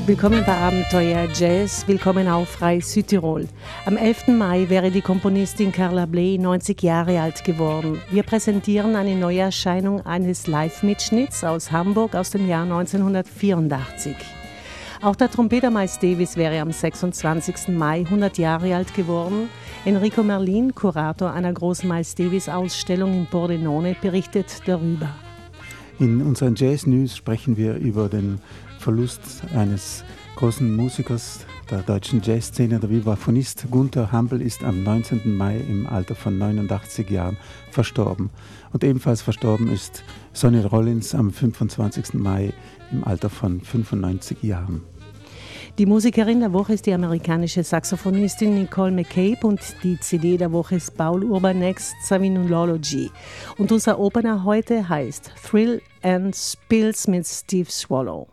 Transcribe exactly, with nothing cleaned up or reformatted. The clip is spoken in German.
Willkommen bei Abenteuer Jazz, willkommen auf Frei Südtirol. Am elften Mai wäre die Komponistin Carla Bley neunzig Jahre alt geworden. Wir präsentieren eine Neuerscheinung eines Live-Mitschnitts aus Hamburg aus dem Jahr neunzehnhundertvierundachtzig. Auch der Trompeter Miles Davis wäre am sechsundzwanzigsten Mai hundert Jahre alt geworden. Enrico Merlin, Kurator einer großen Miles Davis-Ausstellung in Pordenone, berichtet darüber. In unseren Jazz News sprechen wir über den Verlust eines großen Musikers der deutschen Jazzszene. Der Vibraphonist Gunther Hampel ist am neunzehnten Mai im Alter von neunundachtzig Jahren verstorben. Und ebenfalls verstorben ist Sonny Rollins am fünfundzwanzigsten Mai im Alter von fünfundneunzig Jahren. Die Musikerin der Woche ist die amerikanische Saxophonistin Nicole McCabe und die C D der Woche ist Paul Urbanek's Savinulology. Und unser Opener heute heißt Thrill and Spills mit Steve Swallow.